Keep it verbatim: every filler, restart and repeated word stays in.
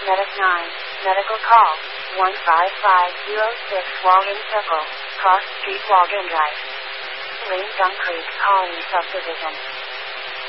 Medic nine, medical call, one five five zero six Walden Circle, Cross Street, Walden Drive. Lane Gum Creek Colony Subdivision.